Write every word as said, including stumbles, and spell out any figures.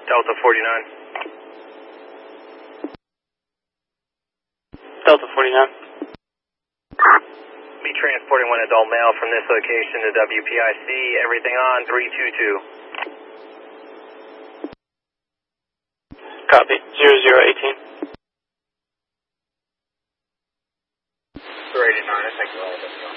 Delta forty-nine. Delta forty-nine. Be transporting one adult male from this location to W P I C. Everything on three two two. Copy. zero zero eighteen. three eighty-nine, I think we're all good.